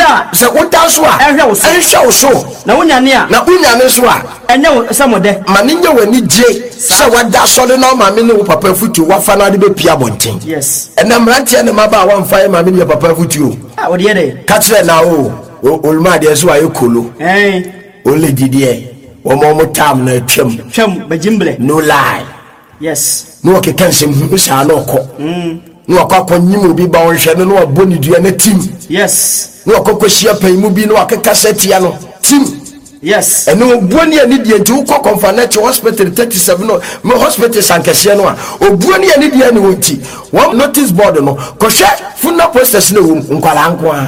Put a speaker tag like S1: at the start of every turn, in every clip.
S1: da
S2: se woda so a
S1: ehwe wo so
S2: ehwe wo so
S1: na wonyane a
S2: na wonyane so a
S1: enye samode
S2: ma ne nye wani je se wada so de na ma me ne wo papa futu wafa na de be pia bonten
S1: yes
S2: ena mrantie ne maba wa mfa ma me ne papa futu
S1: ah wo de dey
S2: ka kire na o olma de so aye kolo ole didie wo mo tam na twam
S1: bajimble
S2: no lie
S1: yes
S2: no ke kansem hu sa na okọ no akọ nyimu bi ba won hwe no aboni dua na tim
S1: yes
S2: no akọ hia pan mu bi no akeka setia no tim
S1: yes
S2: eno obuani ani die nti ukọ Comfort Hospital 37 no me hospital sankese no a obuani ani die ni wonti one notice board no ko hwe funeral process no nkwala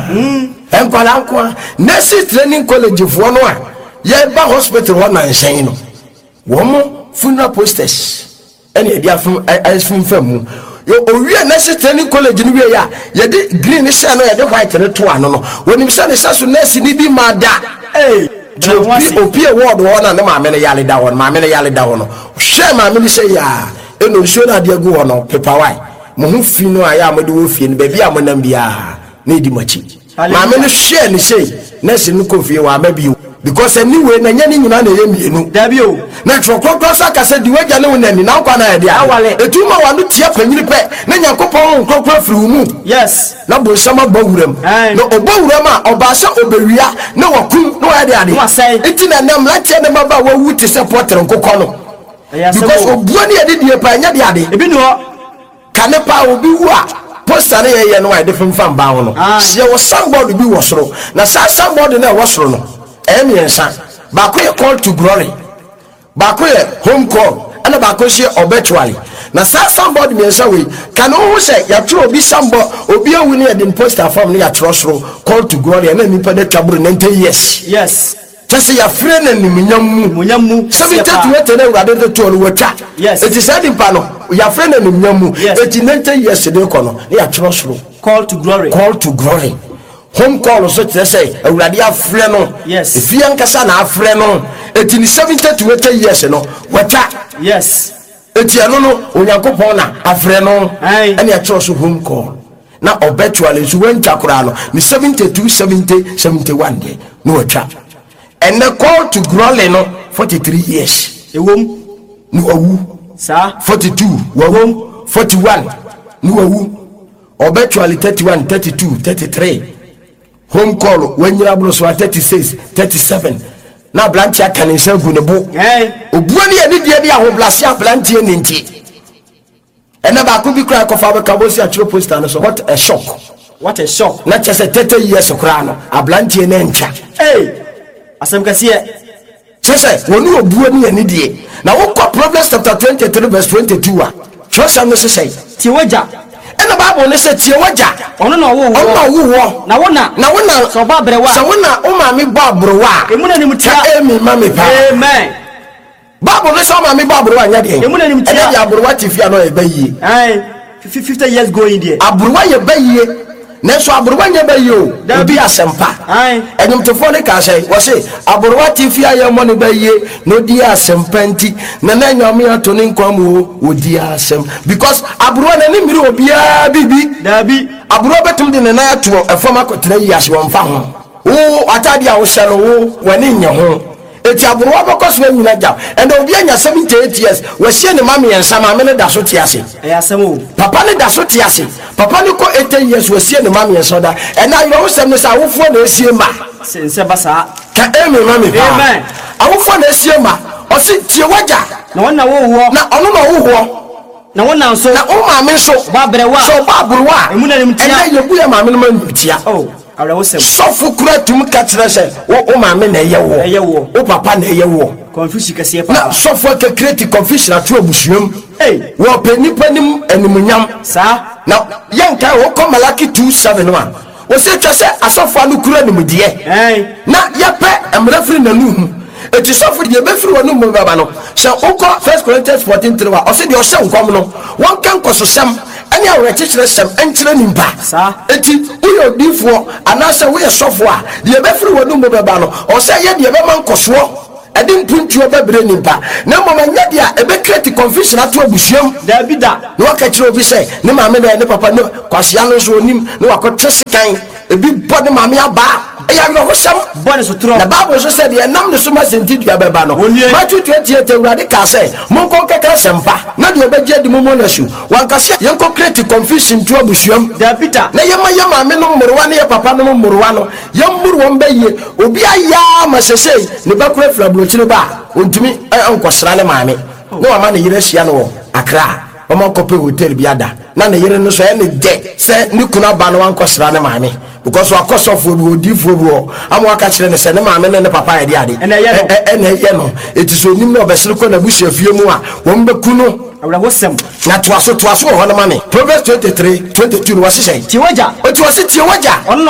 S2: nko a nurse training college fo no a ye ba hospital ho na nsen no wo mo funeral posters ene e dia fun famu yo owie nurse training college ni wie ya ye de green sha no ye de white ne to ano no wonim sha ne sha so nurse ni bi ma da opie word wona na ma me ne yale da won ma me ne yale da won hwe ma me say ya eno show na de agu wono paper why mo hu fi no aya mo de wo fie no ba bia mo nam bia na di machi ma me ne hwe ni say nurse no ko fie wa ma bi because anyway na nya ni nyina na ye mienu
S1: da bi o
S2: na trokro saka se di waja ne wonani na kwa na dia etuma wa no tia panyini pe na Nyankopon nkrokro firi mu
S1: yes
S2: na bo sama bawuram na obawuram a obasa obewia na wakum na wa dia enti na nam la tia na baba wa wuti support nkokọ no because obuani ade die pa nya dia de
S1: ebi no
S2: kane pa obi wu a poster na ye no wa de fam ba ho no se wo somebody bi wo soro na somebody na wo soro no emiensa ba ko call to glory ba ko home call ana ba ko she obituary na somebody miensa we can who say ya tro obi sambo obi awu ne dem poster form ne ya trosro call to glory na mi pa de twabro 90 years
S1: yes
S2: just ya free na nimunyamu sabi tatu wete na urade de to no wata
S1: yes
S2: it is said pa no ya free na nimunyamu it 90 years de ko no ne ya trosro
S1: call to glory
S2: home call so to say awurade afre no
S1: yes
S2: if yan kasa na afre no eti ni 70 to 80 years no wata
S1: yes
S2: eti eno no Onyankopon na afre no ene ya trust home call na obituary so wenta kura no ni 72 70 71 de no wata and the call to glory no 43 years
S1: ewom
S2: no awu
S1: sa
S2: 42 wawom 41 no awu obituary 31 32 33 home call when you are bro so 36 37 na blantia kanisa gunebo obuani ani dia dia ho blasia blantia ninti ena ba ko bi kra ko fa ba kabosi a chiro poster no so what a shock na chese 30 years kra no a blantia na ncha
S1: asem kase
S2: chese wonu obuani ani die na wo ko Proverbs chapter 23 verse 22 a chose am no se say
S1: ti waja
S2: ena Bible ne se tie waja
S1: ono na wo na wona so ba brewa
S2: so wona o ma me ba browa
S1: emuna ni mutia
S2: emi ma me pa
S1: amen
S2: Bible ne so ma me ba browa nya de
S1: emuna ni mutia
S2: ya browa tifia no e bayi
S1: 50 years going there
S2: abrowa ye bayi na so abrowa nya bayi o obi asempa enyum tofo ne ka say wo say abrowa tifia ye mo ne bayi no di asempa nti na na nyame ato ne nkwam o di asem because abrowa na ni miri obi a bibi
S1: dabi
S2: abrowa betum de na ato efoma kotra yi ase won fa ho o atade a wo sere wo wani nya ho eti abrowa bokos we nyina ja and obi anya 78 years we sie ne mame yensa mame ne da so ti ase
S1: asem o
S2: papa ne da so ti ase papa ne ko 80 years we sie ne mame yensa da and na yo sem ne sa wofo na esie ma
S1: sense basa
S2: ka emi mame
S1: amen
S2: awofo na esie ma o si tie waja
S1: na wona wo ho
S2: na ono na wo ho
S1: na wona nso
S2: na o mame so
S1: ba brewa
S2: so ba brewa
S1: emuna ni mutia
S2: and na yebu ya mame no mutia
S1: awra wo sem
S2: so fukura tum ka kire se o mame na yewo o papa na yewo
S1: confusion kase pa
S2: na so for ka create confusion atu abusuam wo penipa nim animunyam
S1: sa na
S2: yanka wo ko Malaki 2:7 no wo se twa se asofo anu kura nimdie na yepe emrefri na nuhu eti sofo de befri wonu mu baba no se uko 1 Corinthians 14:3 o se de o se nkom no won kan kososem ani awre kekere sem enkire nimpa
S1: sa
S2: eti uyo difo anasa wo ye sofo a de befri wonu mu baba no o se ye de be man koso edim puntuo bebre nimpa na mama nya dia ebe create confusion atu abusuam
S1: da bida
S2: no ka kire obi se ne maame na ne papa no kwasea no so onim no wakotre sekan ebi body maame aba eya no hosam
S1: body so tro
S2: the Bible so said ye nam no so ma senti dua beba no Matthew 28 Awurade ka say monko keka sempa na de obeje di momo na su wankase yenko create confusion to abusuam
S1: da Peter
S2: na yema maame no mmorwa na ye papa no mmorwa no yemmuru won baye obi aya masese ne bakura flabrochire ba ontumi ankosra ne maame no ama ne yire hia no Accra omo kope hotel biada na ne yire no so ene de se ni kuna ba no ankosra ne maame because wakosofo bi odifo bi o amo aka kire ne se ne maame ne papa ya de ade ene ye no etiso nim na obesere ko na buhia fie mu a won beku no
S1: awra wosem
S2: na toaso ho na mame Proverbs 23:22 no wasese
S1: tiwaja
S2: otiwase tiwaja
S1: onno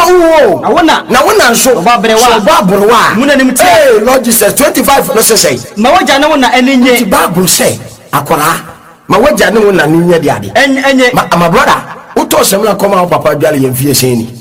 S1: wo na wona nso
S2: so ba brewa
S1: muna nim tie
S2: Lord Jesus 25 no sese
S1: ma waja na wona enenye
S2: ti Bible say akora ma waja na wona nenye de ade
S1: enye
S2: my brother uto semla koma papa dwale yemfie seni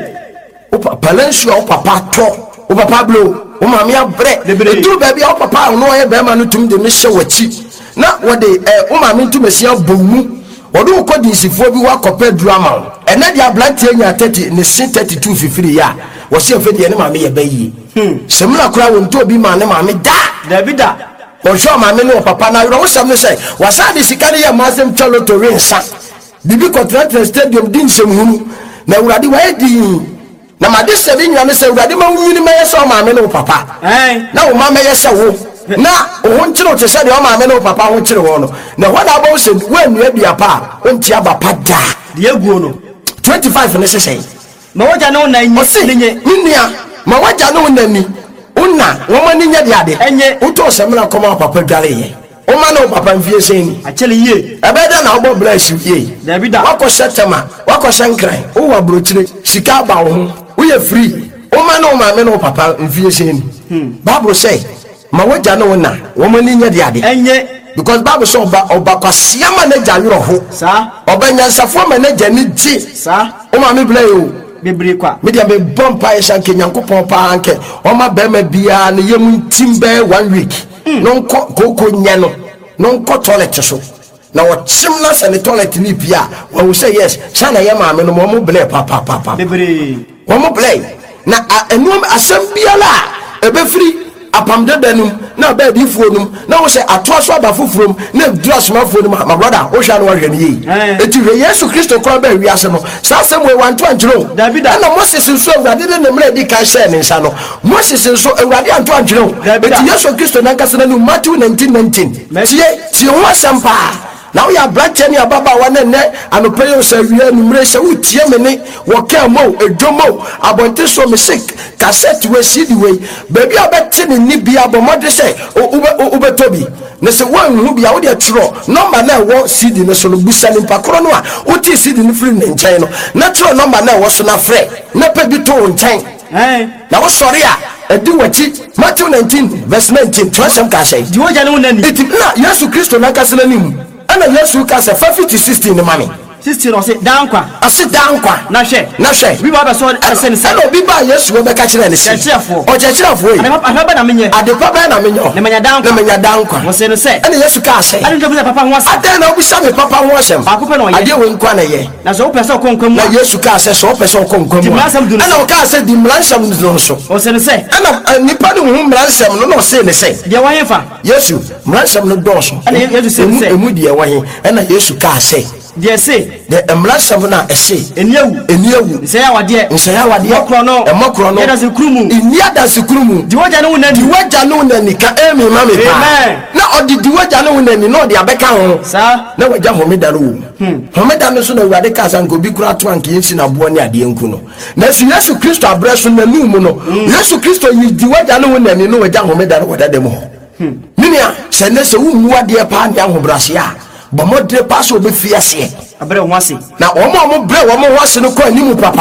S2: o papa lensu o papa to o papa blow o ma me abre edu ba bia o papa no ye be ma no tum de me hye wachi na wode o ma me ntum asia bomu wode o kodi sifo bi wa kopa drama ene dia blantie nya 30 ne 32 fifiri ya wo se fe de ne ma me ye bayi semla kura won to bi ma ne ma me da o sho ma me no papa na ro sem ne say wasade sikane ye ma sem chalo to rensa bibi contract stadium din semhunu na Awurade wa edi na ma de sebi nwa me say Awurade ma wuni me yeso ma me no papa na wo ma me yesa wo na wo nchiro te se de o ma me no papa wo nchiro wo no na ho na ba se wo anu adua pa wo ntia ba pa da de aguo no 25 ne se say
S1: ma waja no na
S2: nye ninia ma waja no na ni una wo ma ninya de ade
S1: enye
S2: uto semna koma papa dwale ye o ma no papa mfie seni
S1: achele ye
S2: ebeda na obo bless ye
S1: David
S2: wako setema wako sankran o wa brochire sika ba wo ho wo ye free o ma no ma me no papa mfie seni Bible say ma waja no na wo ma ninya de ade
S1: enye
S2: because Bible say oba kwasia ma na jawiro ho
S1: sa
S2: oba nyansafo ma na jani ji
S1: sa
S2: o ma me bless o
S1: bebre kwa
S2: media be bompa ye shanke nyankopon pa anke o ma be ma bia na yem timbe 1 week no koko nya no nko toilet so na wo chimna se ne toilet ni bia wo say yes sana ye ma me no mo ble papa
S1: bebre
S2: wo mo ble na enum asem bia la ebe free apamde danum na be di fuonum na wo say atoaso aba fofurom na dress ma fuonum my brother wo hwa no hwe ne yi eti hwe Yesu Kristo kwa ba wi ase no sa asem we wanto anjiro
S1: David
S2: na Moses so Awurade ne mra di ka share ne nsa no Moses so Awurade anto anjiro eti Yesu Kristo na nkasa na no Matthew 19:19 tie ho asempa now ya branch ni ababa wa ne anope yo sa wi anumre se utie me ne wo ka mo edwomo abonte so me sick cassette we CD we baby obeti ni bia bomode se ubetobi ne se wanhu bia wo de tro number na wo CD ne so no busani pakoro no a uti CD ni free ne nchen no na tro number na wo so na frɛ na pa bi to nchen na wo sori a edi wachi Matthew 19:19 twasem ka sei
S1: di wo ja no nani
S2: eti na Yesu Kristo na kasana nim ana Yesu ka se 50-60 ne mami
S1: 60 no se dankwa
S2: ase dankwa
S1: na hwe
S2: bi ba so ase ne se no bi ba Yesu we be ka kire ne se o chechirafo yi
S1: afaba na menye
S2: adepa na menyo
S1: ne menya dankwa
S2: wo se no se ana Yesu ka se
S1: ade ndo papa ho ase
S2: ade na obusa me papa ho asem
S1: akopɛ no ye
S2: ade we nkwa na ye
S1: na so pesa konkwam
S2: na Yesu ka se so pesa konkwam ana o ka se di mlansam no so
S1: o se no se
S2: ana nipa no hu mlansam no no se ne se
S1: de wa yefa
S2: Yesu mlansam no doso
S1: ana Yesu se se
S2: emu de wa he ana Yesu ka se
S1: de se
S2: de emlasam na ese eniawu
S1: se ya wade
S2: mokro no
S1: ya da sikrumu
S2: inia da sikrumu
S1: diwoja no nani
S2: ka emi mame pa na odi diwoja no nani no de abeka ho
S1: sa
S2: na waja homeda no homeda no so na Awurade ka san ko bi kura to anke yesi na bo ne ade enku no na si Yesu Kristo abreso na numu no Yesu Kristo yi diwoja no nani no waja homeda no wada dem ho minia se ne se wu ade pa ne ahobrase a bomodre pass obi fiase
S1: abre ho ase
S2: na omo bre omo ho ase no ko animu papa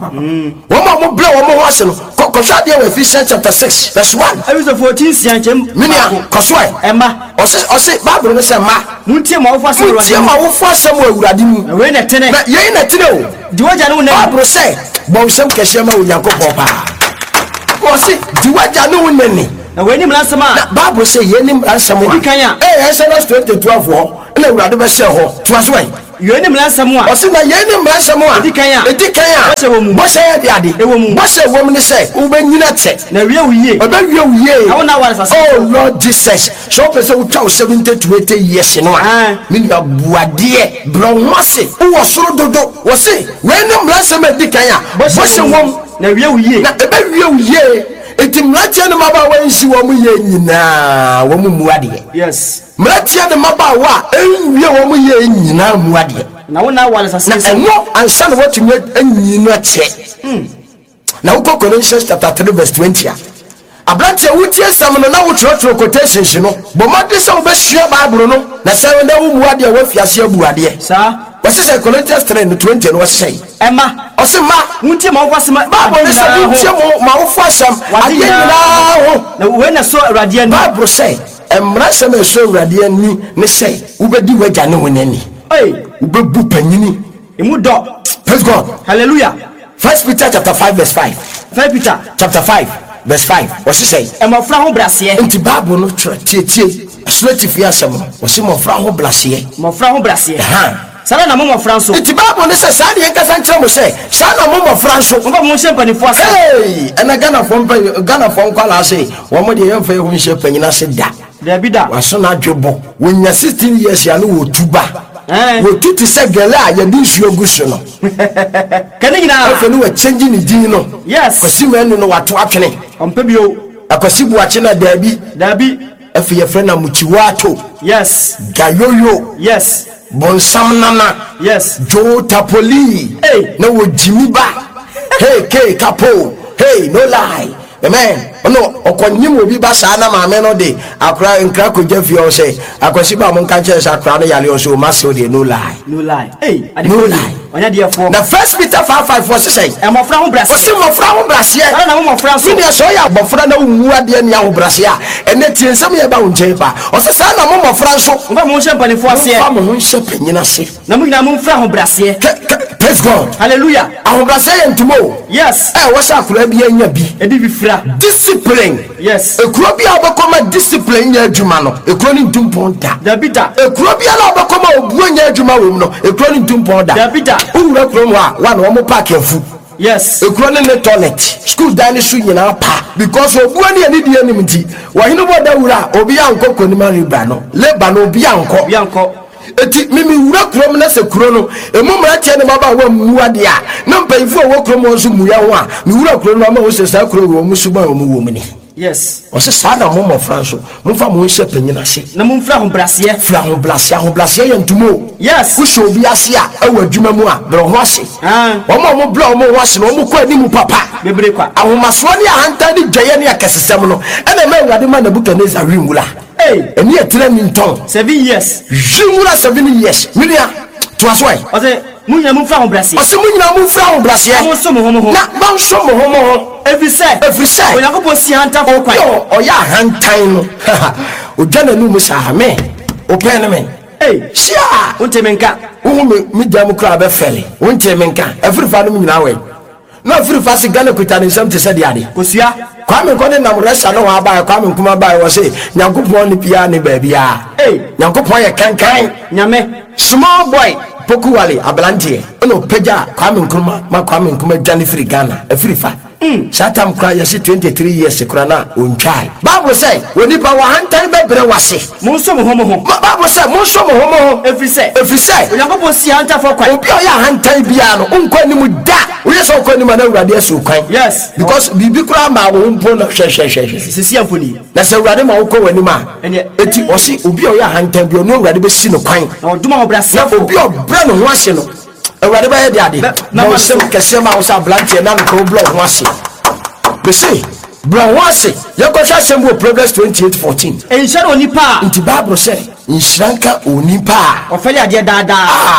S2: omo bre omo ho ase no ko shade we Ephesians chapter 6 verse 1
S1: Ephesians 14 sianchem
S2: minia kosoi
S1: emma
S2: ose Bible no say ma
S1: muntie ma wo fa se
S2: mu Awurade mu
S1: we na tene
S2: na ye na tene o
S1: diwoja no na
S2: Bible say bo sem kese ma Onyankopon pa ko se diwoja no nani
S1: na we ni mlansama
S2: na Bible say ye ni mlansama
S1: dikanya
S2: Exodus 20:12 na Awurade be say ho to as way
S1: Yeni mlansamo a.
S2: Osi na yeni mlansamo a. Edikanya. Bose ya diade. Bose wom ni say ubenyina te.
S1: Na wie uye.
S2: Obewie uye.
S1: Awo na wale sase.
S2: Oh Lord Jesus. So pese utwa 70 to 80 years no a. Mini abuade bronwase. Wo soro dodo. Wosi weni mlansamo edikanya. Bose wom
S1: na wie uye.
S2: Na ebewie uye. Eti mlatia ne mabawa nsi wom ye nyina wom muade.
S1: Yes.
S2: Mlatia ne mabawa enwie wom ye nyina muade.
S1: Na wona wale sase.
S2: Na eno ansa na watumi anyina che. Na uko Colossians chapter 3 verse 20 a. Abrante wutie sam no na wotrotro quotations no. Bomade se obehia Bible no. Na se wona wo muade a wafiase abuade.
S1: Sa
S2: wasi say Colossians 3:20 no say.
S1: Emma
S2: Osema
S1: wuntie ma wofasema
S2: Bible ne say wuntie ma wofasam adena ho.
S1: Na we na so awrade ani.
S2: Bible say emra se me so awrade ani ne say ubedi waja ne wonani. Ubebu panyini.
S1: Emu do.
S2: Praise God.
S1: Hallelujah.
S2: 1 Peter chapter 5 verse 5.
S1: 1 Peter
S2: chapter 5 verse 5. What she say?
S1: Emofra ho brase.
S2: Enti Bible no tie. Asreti fi asem. Osi mofra ho brase.
S1: Mofra ho brase. Sala na mo Franso.
S2: Enti Bible no say sa de nkasa nkyere mo say, sa na mo Franso.
S1: Mo ba mo shempa ni fo ase.
S2: Ena Ghana fo nkwala ase. Wo mo de yemfa ho nhye panyina se da.
S1: Da bi da.
S2: Waso na dwebo. Wonya 16 years ya no wo tuba. Wo tuti se gele a ye di nsuo guso no.
S1: Kani nyina.
S2: Afa no wa change ni din no.
S1: Yes.
S2: Kwasi manu no wato atwene.
S1: Ompa bio.
S2: Akwasi buache na dabi. Afa ye frɛ na muchiwato.
S1: Yes.
S2: Gayoyo.
S1: Yes.
S2: Bonsam nana.
S1: Yes.
S2: Jo tapoli. Na wo jimi ba. Hey kapo. Hey no lie. Amen. No okonyim obi ba sa na maame no de akra nkra koja fi o say akwasi ba mo nka che sa akra no yale o so ma so de no lie.
S1: No lie.
S2: No lie.
S1: Onya de fo.
S2: The 1 Peter 5:5 was say
S1: emofra ho brase.
S2: Osi mofra ho brase.
S1: Na mo mofra so.
S2: Ni so ya bofra na wu ade ni ho brase a ene tie nsem ye ba unje ba. Osi sa na mo mofra so.
S1: Mo ba mo shempa ni fo ase.
S2: Mo mo nse panyina se.
S1: Na mo nyina mo mfra ho brase.
S2: Praise God.
S1: Hallelujah.
S2: Aho brase ye ntumo.
S1: Yes.
S2: Wo sa akura bi anya bi.
S1: Edi bi fra.
S2: Discipline.
S1: Yes.
S2: Ekuro bi abakoma discipline nya adwuma no. Ekuro ni ntumponda.
S1: Da bita.
S2: Ekuro bi ala abakoma obuo nya adwuma wom no. Ekuro ni ntumponda.
S1: Da bita.
S2: Uwura kuro mu a wa na wo park afu.
S1: Yes.
S2: Ekuro ne toilet. School dani su nyina pa because obuo ne ani die nim nti. Wa hinu boda wura obi anko konima riba no. Leba no obi anko. Eti mimi wura kuro na se kuro no emu mra tie ne baba wa muade a na mpayifo wo kuro mo so muya ho a mi wura kuro no ma wo se sa kuro wo mu suba wo mu wo mu ni.
S1: Yes.
S2: O se sa na mo Franso mo fa mo nhye panyina se
S1: na mo mfra ho brase.
S2: Fra ho blase ye ntumo.
S1: Yes.
S2: Wo so obi ase a awa adwuma mu a bro ho ase. Mo bla mo ho ase no mo ko ani mu papa.
S1: Bebre kwa.
S2: Ahomaso ne ahanta de dwaye ne akesesem no ena ma awade ma na Nebukadnezar rimula. Eni etre ni nton
S1: 7 years.
S2: Jimura 7 years. Milia to aswai.
S1: O se munyina mo mfra ho brase.
S2: O se munyina mo mfra ho brase.
S1: Mo so mo ho.
S2: Na ba so mo ho. Every side.
S1: Onyakopo si hanta for kwan.
S2: O ya hantan no. O dwana nu mu sa me. O pen me. Sia.
S1: Wonte menka.
S2: Wo me jam kra be fele. Wonte menka. Every fa no nyina we. No every fa se Ghana kwita ne nsam te se de ade.
S1: Kosua.
S2: Kwame kone na mresa no wa ba kwame kuma ba wo se Nyankopon ni pia ne ba bia. Nyankopon ye kankan.
S1: Nyame.
S2: Small boy. Pokuwale ablante. Ono peja kwame nkuma jani free Ghana. Free fa. Satam kra yesi 23 years kra na ontwai. Bible say wonipa wa hantan bebre wase.
S1: Mo so mo ho.
S2: Bible say mo so mo ho.
S1: Every say.
S2: Onyankopon si hanta for kwan. Obi o ya hantan bia no unkwa ni mu da. Oye so kwa ni ma na urade asu kwan.
S1: Yes.
S2: Because bibi kra ma wo mpo na hwehwehwe.
S1: Sisi amfoni.
S2: Na se urade ma wo ko wani ma. Eti osi obi o ya hantan bia no urade be si no kwan.
S1: Na oduma ho brase.
S2: Na obi o bra no ho ase no. Urade ba ye de ade. Na wo se kese ma wo sa blante na no block ho ase. Be say bra ho ase. Ye ko sha sembo Proverbs 28:14.
S1: Enshara onipa.
S2: Nti Bible say inshranka onipa.
S1: Ofele ade dada.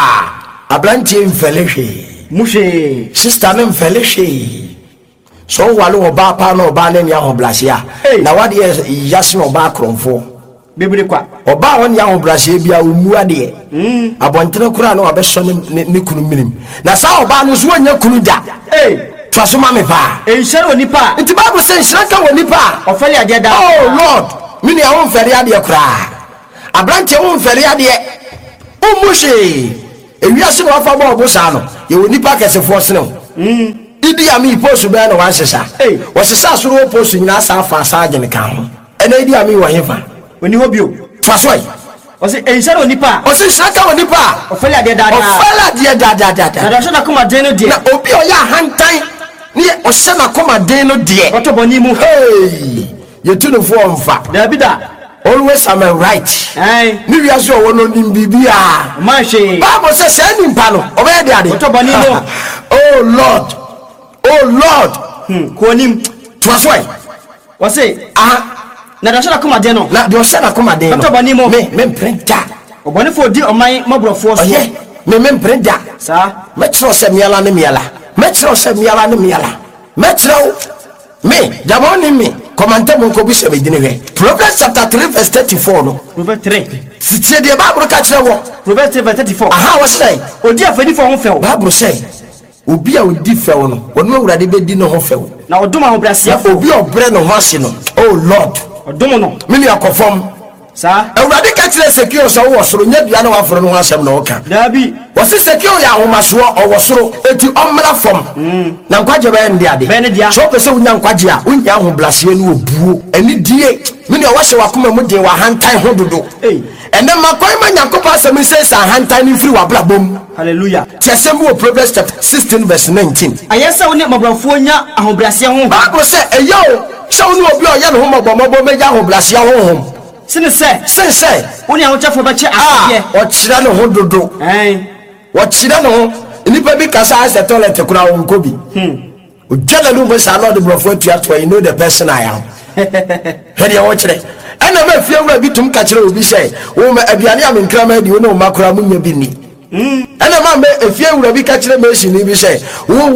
S2: Ablante mfele hwe.
S1: Mushe.
S2: Sister ne mfele hwe. So wale oba pa na oba ne nya ho blase a. Na wade yase no oba kronfo.
S1: Bebre kwa.
S2: Oba won ya ho blase bia omu ade. Abontere kura na obeso ne kunu minim. Na sa oba no so anya kunu da. Twasoma me pa.
S1: Enshara onipa.
S2: Nti Bible say enshranka wonipa.
S1: Ofele ade da.
S2: Oh Lord, mini a won fere ade kura. Abrante won fere ade. Omushe. ewiase no afa ba obosa no ye woni pa kesefo sene Idi Amin post be na wan sesa wo sesa so ro post nyina sa afa sa agene kan ho ena Idi Amin wo hefa
S1: oni hobio
S2: fasoi
S1: o se enshara oni pa
S2: o se saka oni pa
S1: ofela de dada na so na kuma den no de
S2: na obi o ya hantan ni o se na kuma den no de
S1: oto boni mu
S2: ye tu no fo mfa
S1: Davida
S2: always am right ni wi aso wo no nim bibia
S1: ma hwe
S2: Bible say say ni mpa no o be de ade
S1: oto boni mu
S2: oh Lord
S1: ko nim
S2: twasoi
S1: wo se na da so na kuma den no
S2: na de o se na kuma den no
S1: oto boni mu
S2: me prenta
S1: oboni fo di oman mabrofo so
S2: me prenta
S1: sa
S2: me tro se miala ne miala me tro se miala ne miala me tro me jamoni me komante mo ko bi se be dine hwe Proverbs chapter 3 verse 34 no
S1: Proverbs 3
S2: sitie de Bible ka kire wo
S1: Proverbs 3 verse 34
S2: aha wo say
S1: odi afani fo ho few
S2: Bible say obi a odi few no wonu awurade be di no ho few
S1: na odum ahobrase
S2: obi obre no ho ase no oh Lord
S1: odum no
S2: me ni akofom
S1: sa
S2: awurade ka kire secure so wo soro nya bia na wa foro no ho asem no ka
S1: dabi
S2: wo se secure ya ahomaso o wo soro eti omra fom na nkwaje be ndi ade so pese unya nkwaje a unya ahoblase no obuo ani die me ni o wahye wakoma mu de wa hantan ho dodo ene makoy ma nyakopa asem se sa hantan ni free wa blabom
S1: hallelujah
S2: tiasem wo Proverbs chapter 16 verse 19
S1: ayesa woni mabrofo nya ahobrase ho
S2: Bible say eyo so woni obi o ya no ho mabomabo meja ahoblase ho
S1: sine se woni ahochafo ba che afie
S2: o kira no ho dodo o kira no ho nipa bi kasa as toilet kura won ko bi o jala lu mo sa no de brofo tuato you know the person I am he de o kire ana ma fie wura bi tum ka kire obi say wo ma aduane am nkrama di wo no makura munya bi ni ana ma me efie wura bi ka kire me shi ni bi say wo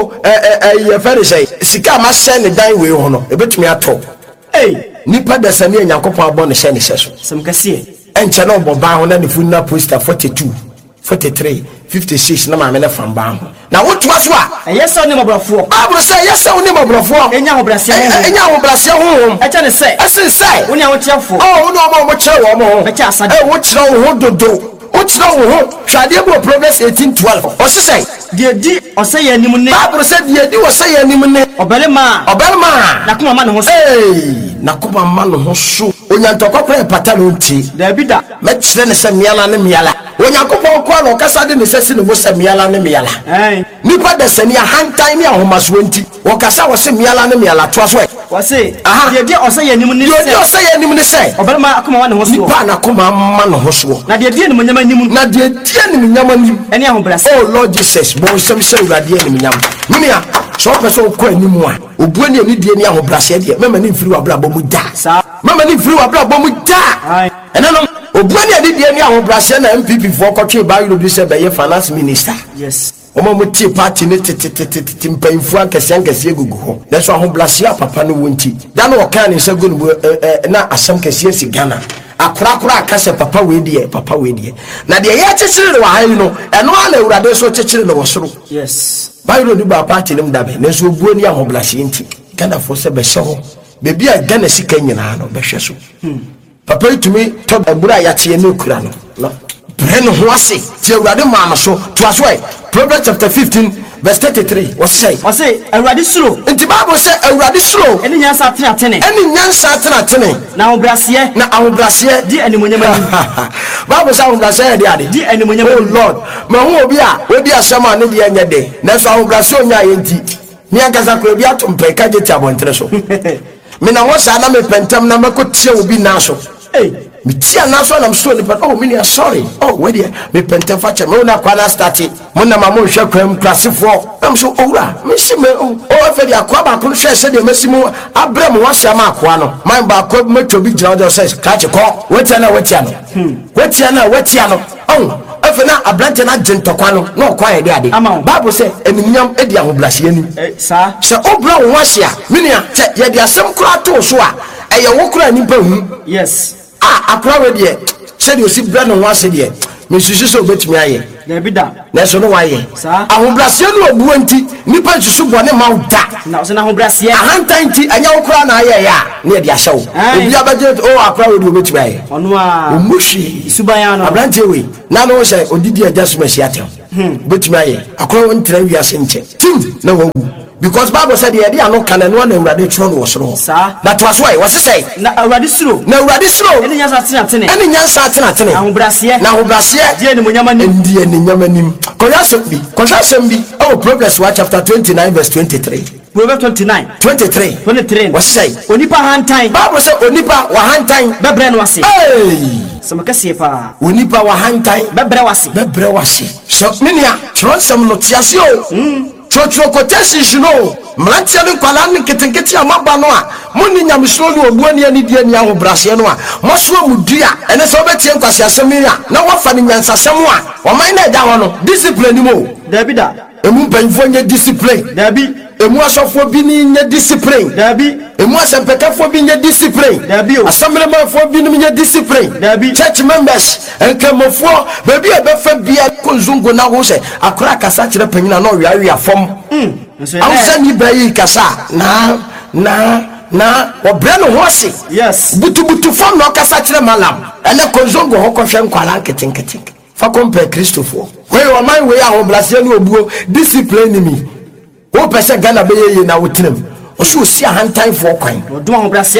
S2: ye fere say sika ma send dan we ho no ebetumi ato nipa da sani Nyankopon abɔ ne hyɛ ne hyɛ so
S1: sem kase
S2: enche no bo ba ho na ne funna poster 42 43 56 na ma me na fan ba ho na wotu aso a
S1: ayesa woni mabrofo
S2: Bible say ayesa woni mabrofo
S1: enya ahobrase
S2: ho
S1: echa ne se
S2: esen sai
S1: woni ahochafo
S2: woni omo mo kire wo mo
S1: echa asade
S2: wo kire wo ho dodo wo kire wo ho twade bo Proverbs 18:12 o se sai
S1: die di oseye anim ne
S2: Bible say die di oseye anim ne
S1: obelema
S2: na
S1: kuma ma ne ho so
S2: na kuma ma ne ho so onyantokokora patalo nti
S1: Davida
S2: me kire ne se miala ne miala onyankopon ko na okasa de ne sesi ne mo se miala ne miala nipa da sani hantan ne ahomaso nti okasa wo se miala ne miala to aso
S1: wo se die di oseye anim ne
S2: se die oseye anim ne se
S1: obelema akuma ma ne ho so
S2: nipa na kuma ma ne ho so
S1: na die ne monyama anim
S2: na die ne monyama anim
S1: ene ahobrase
S2: oh Lord Jesus bo sem se urade ne monyama minia so person ko anim a obuo ne ani die ne ahobrase de mama ne mfiri wa bra bo mu da mama ni free wa bra bo mu da enano obuani ade de ni ahobrase na MPP for kotwe ba you be say be ye finance minister
S1: yes
S2: omo mo tie party ne tete mpanyfu ankese gugu ho na so ahobrase a papa no wonti da no okan ne sagu no na asam kese si Ghana akura akase papa we die na de ye chechire wa hayi no eno ala urade so chechire no wosoro
S1: yes
S2: ba you do ba party ne mdabe na so obuani ahobrase nti Ghana for se be hye bebi a Ghana sika nyina no behwe so papa itumi to abura ya tie ne kura no bre no ho ase tie urade ma no so to aso Proverbs chapter 15 verse 33 what say
S1: awurade suro
S2: nti Bible say awurade suro
S1: eni nyansa tena
S2: na ahobrase
S1: di animonyam
S2: Bible say ahobrase de ade
S1: di animonyam
S2: oh Lord ma hu obi a odi asema ne de anya de na so ahobrase onya yenti ni akaza ko bi atompe ka je tabontre so me na wosa na me pentam na makotie obi na so me tia na so na mso ni oh me ni sorry oh we dey me pentam fa che me na kwa na start mo na ma mo hwe kwam klasefo am so owura me si me oh afa dia kwa ba ko hwe se de masimu abrem wasa ma kwa no man ba ko meto bi gira do say ka che ko wetia na oh afena ablante na gentokwa no na okwa ye de ade Bible say enimnyam edi ahoblase ani
S1: sa
S2: se obra wo hwase a minia che ye de asem kura to so a eye wo kura nipa hu
S1: yes
S2: akura we de se de osi bra no hwase de me susu so betumi aye
S1: Debida.
S2: Neso no waye. Ahobrase no obuanti nipa susu bone ma uda.
S1: Na so na ahobrase.
S2: Ahantanti anya wokra na aye ya na e dia hyew. Obi abaje o akra we do betuma ye.
S1: Ono a
S2: omushi
S1: subaya no.
S2: Abrante we. Na no say odidi adjustment hyiatem. Betuma ye. Akra won tra wiase nche. Tim na wo because Bible said the idea no can no na urade tro no so. That was why was say
S1: na urade suro.
S2: Na urade suro.
S1: Eni nyansa atene.
S2: Eni nyansa atene.
S1: Na ahobrase.
S2: Na ahobrase.
S1: Die ni munyamanim.
S2: Die ni nyamanim. Koyasembi. Oh, Proverbs chapter 29 verse 23.
S1: Proverbs 23.
S2: What say?
S1: Onipa hantan.
S2: Bible say onipa wa hantan
S1: bebre no ase.
S2: Hey.
S1: Samakase pa.
S2: Onipa wa hantan
S1: bebre wase.
S2: So minia tronsam no tiase o. Chocho quotation no. Mlantia no kwala ne ketenketi amaba no a. Moni nyamsoro no obuani ani die ni ahobrase no a. Moso amudua ene so betie nkwase asem ya. Na wafa ne nyansasem a. Oman na da ho no. Discipline mo.
S1: Dabida.
S2: Emu banfo nye discipline.
S1: Dabi.
S2: Emu asofo bi ni nye discipline.
S1: Dabi.
S2: Emu asempekafo bi nye discipline.
S1: Dabi.
S2: Assemblymanfo bi ni nye discipline.
S1: Dabi.
S2: Church members enkemofo baby ebefa bia konzungu na ho se akora kasa kire panyina na owiawe afom. Awusa ni bayi kasa na obre no ho ase.
S1: Yes.
S2: Butu fom na kasa kire malam. Ele konzungu ho kohwe nkwala nketenkete. Fa compare Christopher. Wey o man wey ahobrase no obuo discipline me. O pese Ghana be ye na wotrem. O so si ahantan fo kwan.
S1: Odum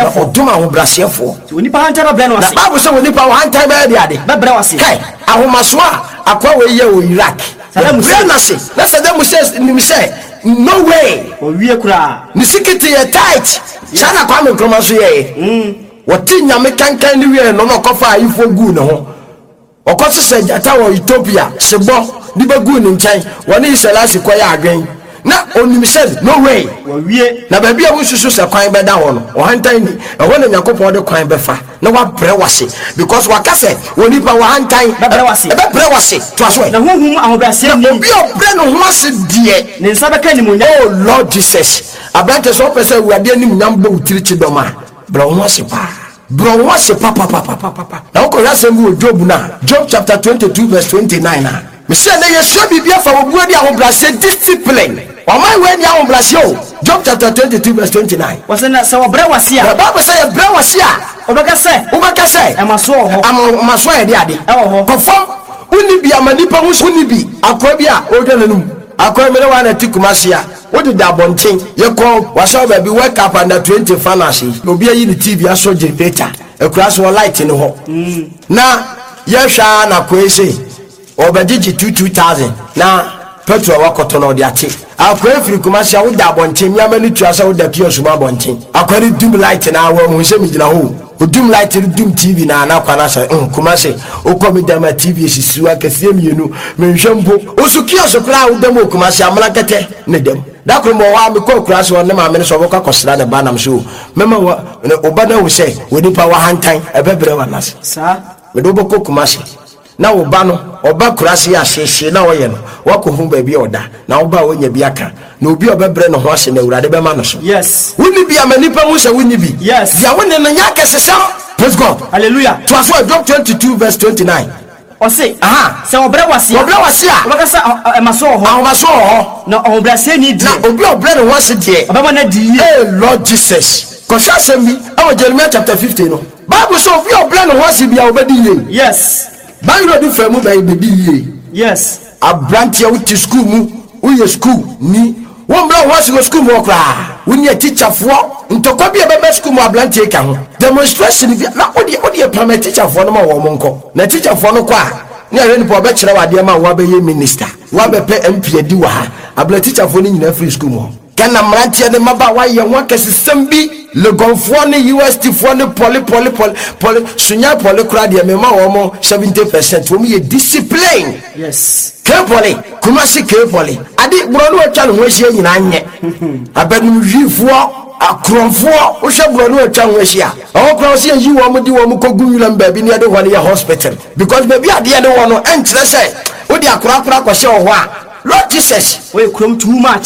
S1: ahobrase fo.
S2: Onipa hantan be no ase. Na Bible say onipa hantan be de ade.
S1: Bebre wase.
S2: Kai, ahomaso a akwa we ye o Iraq. Bebre na se. Na se dem say no way.
S1: O wie kura.
S2: Ni sikiti ye tight. Chana kwa me kroma so ye. Woti nyame kankan ni we no no kofa ifo gu ne ho. Okoso se jata wo Ethiopia sebo di bagu ni nkan woni Iselasi koya adwen na onim said no way
S1: wie
S2: na ba bia wo susu se kwan be da ho no o hantan ni e ho na Yakobon de kwan be fa na wa bre wase because wakase woni pa wa hantan be bre wase to aso
S1: na honhum ahobrase ni
S2: obi obre no ho ase die
S1: ne nsa be ka ni munya
S2: oh Lord Jesus abrante so pese wuade ni munyam bo utirichi doma bre ho ase pa bro what's papa now ko yasem wo Job na Job chapter 22 verse 29 na me say na yeso bibia fa obuo di ahobrase discipline o man we di ahobrase o Job chapter 22 verse 29
S1: was na say obre wase a
S2: Bible say obre wase a obeka say
S1: e maso ho
S2: amaso e di ade e ho confirm uni bi amanipa hu uni bi akwa bi a o dwananum akwa mere wa na tikumase a what did that bonting? You call was over be wake up under 20 fantasy. No be in the TV aso generator. A crash or light in the hall. Now, yesha na kwese. Obediji 2000. Now, petrol wakoton or the ati. I'll pray for Kumasha with that bonting. Yamani to us out the kiosk bonting. I quite do light in our when we say me in a home. Udum light dum TV na kwanasa Kumase o komi dem TV sisu akasiem yenu menhwempo osukia sokra udem Kumase amlakete ne dem da kromo wa me ko kura so ne ma me so boka kosra ne ba nam so mema obana wo se woni pa wa hantan ebebre wa nas
S1: sa
S2: me do boko Kumase na oba no oba kura se ya hyehye na wo ye no wakohu ba bi oda na oba wonya bi aka na obi obebre no ho ase na urade be ma no so
S1: yes
S2: woni bi amanipa wo se woni bi
S1: yes
S2: ya woni no nya kesesam. Praise God.
S1: Hallelujah.
S2: To as well, Job 22 verse 29.
S1: O say, say obre wase a. Obeka say e maso ho.
S2: Maso ho.
S1: Na obrase ni di.
S2: Na obi obre no wase die.
S1: Obama na di.
S2: Hey Lord Jesus. Kosha sembi, awo Jeremiah chapter 15 no. Bible say obi obre no wase bia obedi ye.
S1: Yes.
S2: Bible do famu ba obedi ye.
S1: Yes.
S2: Abrantia wuti school mu, uye school ni. Won bra wase go school mo kra. Woni teacher fo ntokwa bia bebe school mo abrantie ka ho. Demonstration na odi permit teacher for no ma wo monko na teacher for no kwa na re ni po be kire wade ma wo be ye minister wo be pe MP adi wa ha abla teacher for ni nyina free school mo kana mrantie ne maba wa ye won kesesem bi le gonfo ni UST for ni poly sunya poly kra de me ma wo mo 70% wo ye discipline
S1: yes
S2: Kepoli Kumasi Kepoli adi bro no twa no ho hie nyina anye abanu hwifo akromfo wo hwe bro no atwa ho hia o kra se yi wo mo di wo mo kogu wilam ba bi ne de ho ne hospital because baby ade de wo no entre se wo di akra ko hye ho a Lord Jesus
S1: we krom too much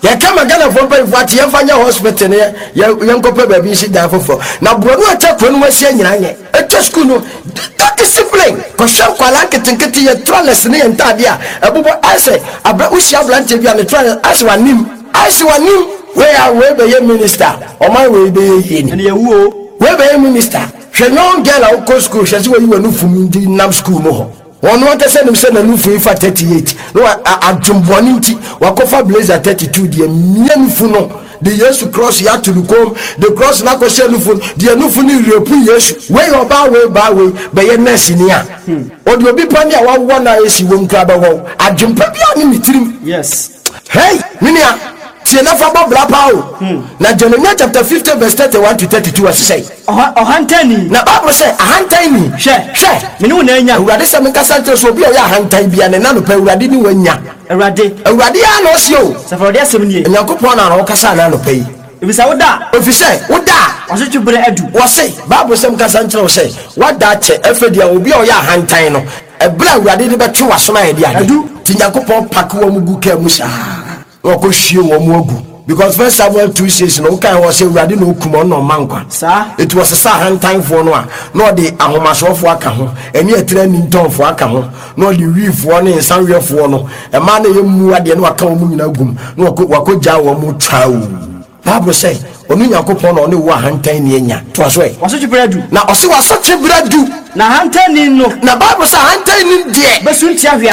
S2: ya kama Ghana for pay for ati yemfa nya hospital ne yenkopa ba bi shi dan fofo na bro no acha ko no wasi anyina nye eto school no that discipline ko sha kwala ketinketi ye trellis ne entade a ebubo ase abra ushi ablante bia ne trellis ase wanim where we be minister o man we be yin
S1: ne yewu
S2: we be minister hwe no girl a ko school hwe se we wanu fumi ndi nam school mo ho one want to send him send a new for 38 no adjumboniti wakofa blazer 32 die mienfu no the yesu cross ya to come the cross na ko shelu fun the nufu ni repu yesu we oba we be nurse ni a o de obi pani a wa na esi wo nkra ba wo adjumpa bia ni mitirim
S1: yes
S2: hey minia tie na fa bobla pawo na Jeremiah chapter 50 verse 31 to 32 asai
S1: ohantani
S2: na Bible say ahantani
S1: hwe me ne wona
S2: urade se menka santre so obi o ya ahantan bia ne na no pa urade ni wanya urade ya no sio
S1: safaro asem nie
S2: Nyankopon na ro kasa na no pa yi
S1: ebisa woda waso twubere adu
S2: wose Bible se menka santre wo say wada che efedia obi o ya ahantan no ebra urade de betwe wasoma ye dia adu ti Nyankopon pakwa mu gu ka mu sha wako hwie wo mu agu because first Samuel 2:6 no kan wo say urade no kuma no mankwa
S1: sa
S2: it was a hantan for no a no de ahomasofo aka ho eni etra ni ntonfo aka ho no de wiifo ne nsanwefo no e ma na yemu ade no aka wo mu nyina gum no wako ja wo mu twawo Bible say onu Yakopon no ne wo hantan ni enya to so e
S1: waso twbradu
S2: na osi waso twbradu
S1: na hantan ni no na
S2: Bible say hantan ni de
S1: besunti ahia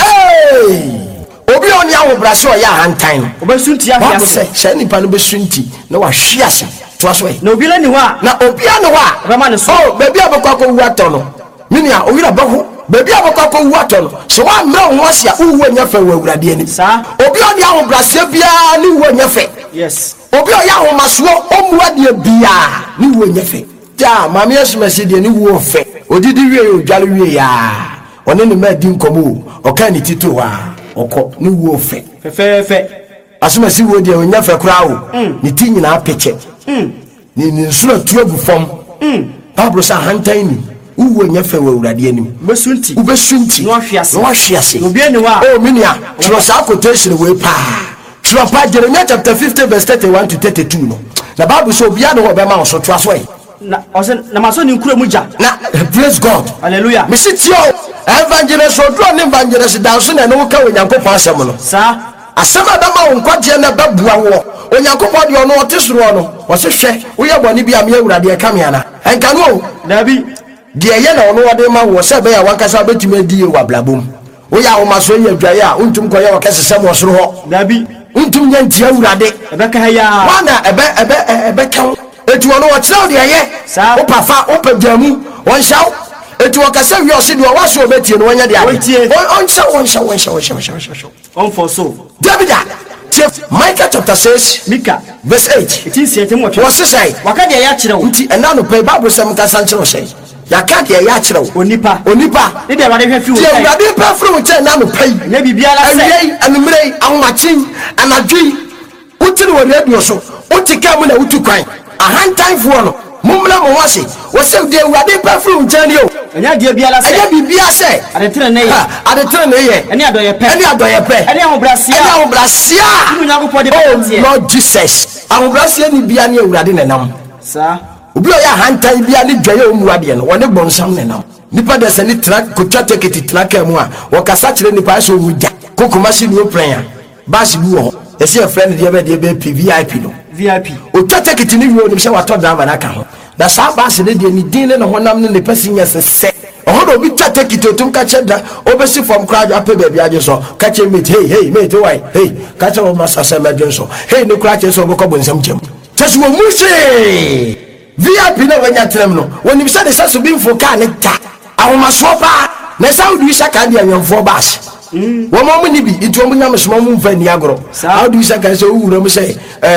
S2: obi oni awo braso ya hantan
S1: obesunti ahia
S2: se nipa no besunti na wa hwiase to so e
S1: na obi la ni ho a
S2: na obi a no wa
S1: rama ne so
S2: baby abakwa wu ato no minia owira bahu baby abakwa wu ato no so wa mra ho asia uwu anya fa wa urade ani
S1: sa
S2: obi oni awo braso bia ni wu anya fa
S1: yes
S2: obi o ya ho maso omu ade bia ni wu anya fa ja mama yesu mesidi ni wu ofe odidi wie odwale wie ya one ne ma di nkomo o kan ni tito wa oko ni wu ofe
S1: fe
S2: asuma si wo de onya fa kura wo ni ti nyina apeche ni nsuro tuagu fom Bible sa hantan ni uwo nya fa wa urade anim
S1: besunti
S2: no hwiase
S1: obi ani wa
S2: oh minia tro sa quotation we pa tro pa Jeremiah chapter 50 verse 31 to 32 no na Bible so obi ade ho be ma so to aso e
S1: na maso ni nkura muja
S2: na praise God
S1: hallelujah
S2: me sit yo evangelist odro ne evangelist danso na no ka Onyankopon asem no
S1: sa
S2: asema dama wonkwaje na babua wo Onyankopon de ono otesoro no wo se hwe wo ye boni bia me awurade e kam yana enka no
S1: dabi
S2: de ye na ono wode ma wo se be ya wankasa betime die wa blabom wo ya wo maso ye adwaye a untum koye wo kesesem wo soro ho
S1: dabi
S2: untum nya ntia awurade
S1: ebeka haya
S2: wana ebe kan etu ono wo kire de ye wo pafa wo pagyamu won shaw etu wakasa wi osi de wa so betie no wanya de ade on shaw
S1: on for so
S2: David Micah chapter 6
S1: Mika
S2: verse 8
S1: it is yet mo
S2: what say
S1: waka de ya kire wo
S2: nti ena no pe Bible sam ka san kire say ya ka de ya kire wo
S1: onipa
S2: ne
S1: de wade hwe fi wo
S2: ya wade pa fro wo che na no pe
S1: na bibia la say
S2: ayei anumrei ahomachin anadwi utiri wo radio so utika mu na utukwan ahantan fo no mumla mo wase wo se de wade pa fro wo che ni o
S1: enya de bia la say
S2: enya bibia say
S1: ade tire na ye
S2: eni adoye pe
S1: eni ahobrasia ni Nyankopon de
S2: oh Lord Jesus ahobrasia ni bia ni awurade nenam
S1: sa
S2: obi o ya hantan bia ni dwaye o muade no wone bonsam nenam nipa de se ni track ko twate keti track mu a wo kasa kire nipa so wuja kokoma si ni opran baasi bu ho ese e friend de be VIP no
S1: VIP
S2: o twate keti ni wi o ni se wa to drama na ka ho na sa baasi de ni din ne honam ne pesi nya se ohodo bi twate keti otum ka cheda obesi from crowd ape baby aje so ka che mate hey mate why hey ka che o masasa medwen so hey no kra che so boko bonsam chem tese wo mushi VIP na wanya trem no woni bi sa de saso bi mfo ka ne ta ahomaso pa na sa odi saka de anwemfo baas wo mo ni bi itu mo nyam so mo mfa ni agoro how do you say kan say owura mo say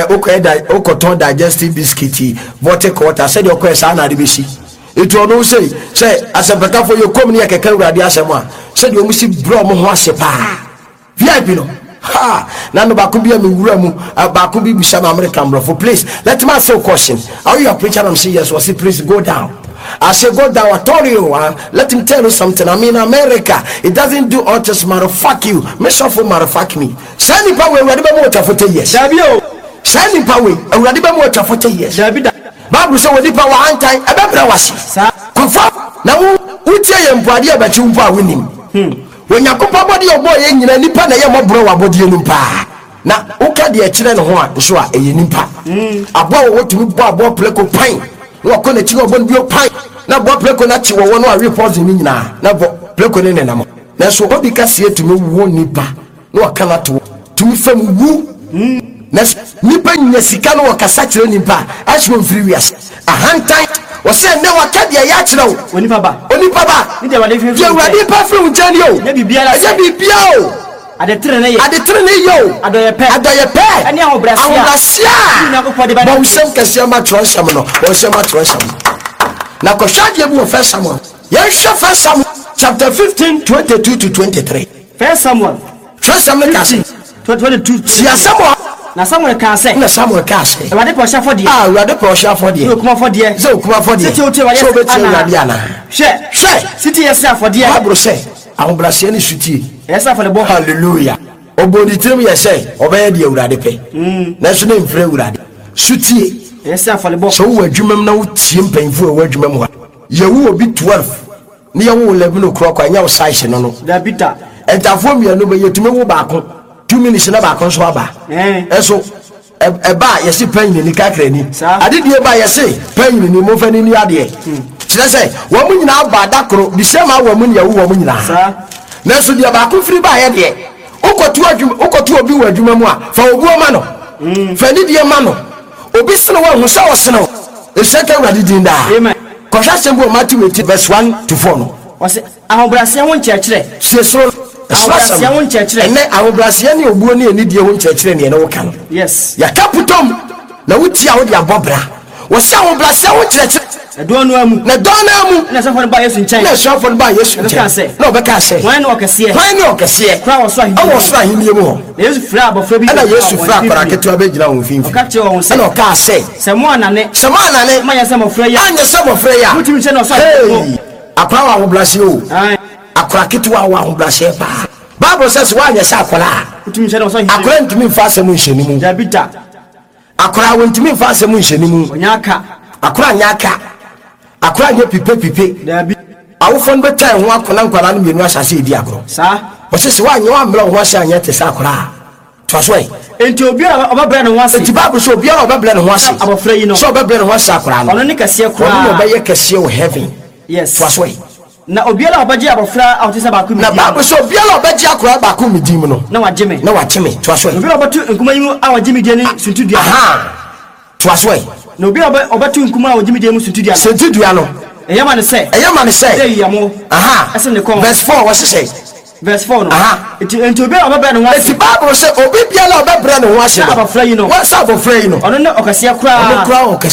S2: okoton digestive biscuit vortex water say de okoe sa na de be si itu ono say asempeka for your come near keke urade asem a say de omusi bro mo ho ase pa VIP no ha na no ba ko bia me wura mu ba ko bi bisa na American bro for please let me ask you a question are you a preacher? I'm saying yes. Was it please go down I say go down, I told you, let him tell you something. I'm in America. It doesn't do all just motherfuck you. Me suffer motherfuck me. Send him power, ready by more for 10 years. Send him power, ready by more for 10 years. Bible so with the power and time, a better was. Confirm. Now, who tell you body about you win him? When you come body of boy in any pan, I am a bro about you. Now, okay, the children who are sure a nimpa. About what you bought pleco pine. No connection of one real pine. Now, what pleco not you one report in me now. Now, pleco in an amount. That's what because here to me won't nipa. No, I cannot to me from woo. Nipa Nesicano or Cassatro Nipa, as one 3 years. A hand time was said no, I can't be a yacht now. Only Papa, you are ready perfume, Janio. Maybe Biao. At the train, yo, at the pair, and now Brasia. Bonsam Cassiama Trosamano, or Sama Trosam. Now, Koshadia will first someone. Yes, first some chapter 15, 22 to 23. First someone. Trust some 22. See someone. Na Samuel can say. Na Samuel can say. We dey pressure for there. Ah, we dey pressure for there. So come for there. So come for there. So better Radiana. Share. City yourself for there. Bible say, I will bless any city. Yes, for the boy. Hallelujah. Obodi trim ye say, obey the Urade pay. Na so name free Urade. City. Yes, for the boy. So we adwumam na wotim painful we adwumam ho. Ye wo obi 12. Ni ye wo 11 o'clock anya wo size no no. Da bitter. Entafo mi no be yetume wo baako. 2 minutes na ba kon so aba eso eba yesi pan ni kakra ni ade die ba yesi pan ni mo fa ni ade kire say wo mu nyina aba dakoro bi se ma wo mu ne wo mu nyina na so die ba ko firi ba ye de ukotu obi wa adwuma mu a fa obu ma no fa ni die ma no obi sene wo hu sa wo sene e seka wadi dinda amen ko sha sembo Matthew 8 verse 1 to 4 no o se ahobrase won chekire seso Awobrasiya won chechire ene awobrasiya ne obuo ne enidie won chechire ne wo kan yes ya kaputom na wutia wo dia bobra wo se awobrasiya won chechire edono amu na dono amu na so fon ba Yesu nchen na so fon ba Yesu nchen na obeka se wan no okese kwa wo so ahimie mu ho na Yesu fra abofra bi na Yesu fra akora keto be gina won finfi okache wo se na oka se mo anane manya se mo fra ya anya se mo fra ya mutimi che na so akwa awobrasiya o akora keto wa awobrasiya pa Bible says why you say akora mutimi che na so akora ntimi fa asem nheni mu jabita akora won ntimi fa asem nheni mu onyaka akora nyaka akora nye pipe dabi awofon betai ho akona nkwala no mienu asase edi akoro sa o se wa nye wa mra ho ase anya te sa akora to so enti obi obabra ne ho ase enti Bible so obi obabra ne ho ase abofra yi no so obabra ne ho ase akora no ono ne kase akora no be ye kase o heaven yes to so na obi obaje abofra awtese ba ku mi na Bible so obi obaje akora ba ku mi dim no na wageme to so obi obatu nkuma yi awageme die ne suntudia aha to so no bi obatu nkuma awageme mu suntudia no eyama ne say dey yamo aha ese ne kon verse 4 what say verse 4 no aha enti obi obabra ne ho ase Bible say obi biala obabra ne ho ase abofra yi no what say abofra yi no ono ne okase akura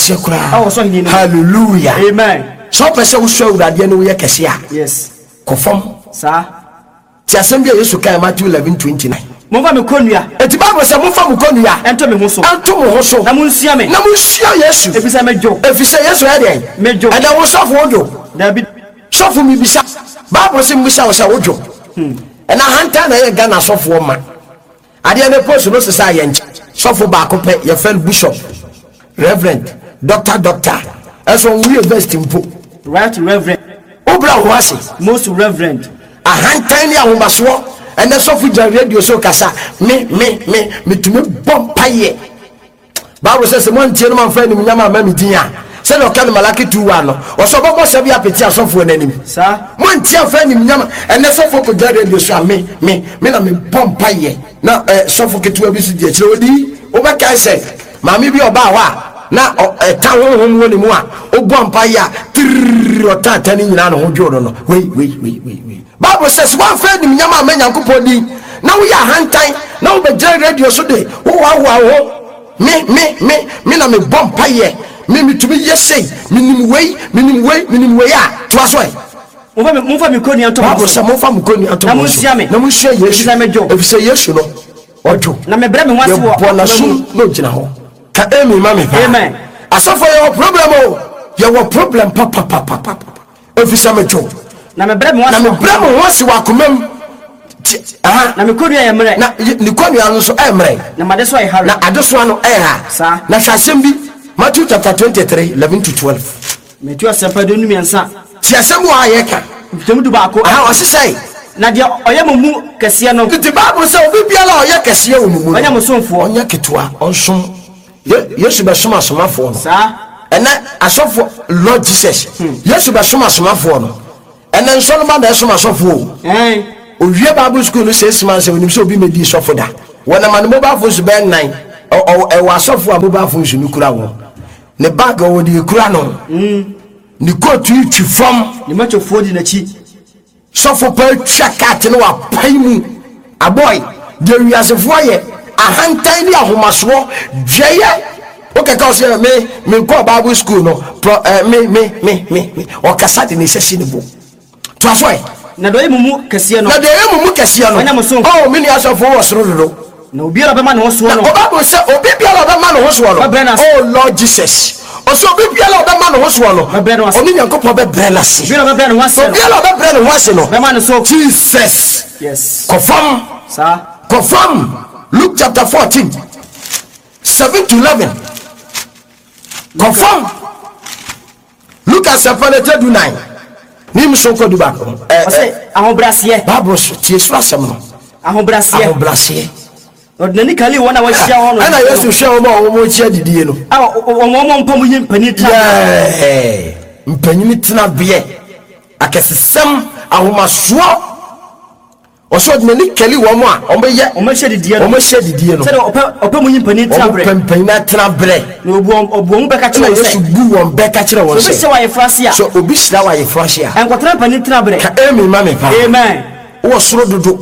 S2: awo so hini hallelujah amen so pese wo so urade ne wo ye kese a yes confirm sa ti asem bia Yesu kai Matthew 11:29 Mova me konua. Eti Bible say mova me konua. Ento me ho so. Na munsia me. Na munsia Yesu. Efisa mejo. Efisa Yesu e dey. Mejo. And I was off wojo. David. Sofu mi bisa. Bible say mbisa wo sa wojo. And na hanta na ye Ghana sofu ma. Ade na post no se sa ye nche. Sofu ba ko pe ye friend bishop. Reverend. Doctor. As one we invest in po. Right reverend. Obra ho ase. Most reverend. A hanta ni ahombaso. And the Sophia radio so kasa me to me bomb paye. Bible says one gentleman friend in Yama Mamidia. Say no can Malaki 2:1 or so about Sabi Apetia software enemy. Sir, one tear friend in Yama and the Sophia radio so me na me bomb paye. Now suffocate to a visit the Chodi. Obaka say, Mammy be obawa. Na town home one more. O bomb paye. Or turning in an old Jordan. Wait. Bible says one friend in Yama Menyakupodi. Now we are hand time. Now the radio so day. Oh, me na me bomb paye. Me to be yes say. Minimum way. To us way. Move me koni anto. Bible say move me koni anto. Na munsia me. Na munsia yes. If you say yes you know. Ojo. Na me bra me wansi wo. Na so no gina ho. Ka emi mami. Amen. Asafo your problem o. your problem papa ofisa mecho
S1: na me brem
S2: wasi wakomam
S1: na me kodua ye mre
S2: na ni kodua no so e mre
S1: na made so e ha
S2: na adeso no e ha na hwasem bi Matthew chapter 23 11 to 12
S1: Matthew asempa do numiansa
S2: ti asem wa ye ka
S1: temu du ba ko
S2: o se say
S1: na de oyemumu kese no
S2: the Bible say obi biala oye kese wo mumu
S1: onya musomfo
S2: onya ketua onsom Yesu be soma somafo no
S1: sa
S2: ena asofo Lord Jesus Yesu be soma somafo no ena nsoloma be soma sofo owie Bible school no 6 months onim so obi medi sofo da wona man mobile phone so be 9 e wa sofo a mobile phone so nukura wo ne bag wo di kura no ni kotu twi fam
S1: ni machofo di na chi
S2: sofo pa twakate no wa paimu aboy de wiasefo ye ahantan ni ahomaso dweye okay ka say me go Bible school no me o kasa de ne sesi ne bo to aso e
S1: na do emumu kese no
S2: anya muso oh me ni asofo wo soro dodo
S1: na obi ala be ma no so no
S2: Bible say obi biala be ma no so no oh Lord Jesus oso obi biala be ma no so no oni Nyankopon be brela se
S1: biala be brela no se
S2: biala be brela no se no
S1: be ma no so
S2: Jesus
S1: yes
S2: confirm Luke chapter 14 7 to 11 confirm Luke chapter 9 nim so ko du ba ko
S1: say ahobrasiye
S2: Bible tie so asem no ahobrasiye
S1: ordinary kali wona wa hia hono
S2: ana Yesu hia wo chia didie no
S1: wo mpamu yi mpani tra
S2: mpanyini tena be akesesem ahomaso oso ordinary kali wo mo a
S1: o hia didie no say opamu yi mpani tra bre
S2: mpanyina tena bre
S1: no obu be ka kire wo
S2: Yesu bu won be ka kire wo
S1: so se wa ye frasia
S2: so obi sira wa ye frasia
S1: enkotra mpani tra bre
S2: ka emi mame pa
S1: amen
S2: wo soro dodo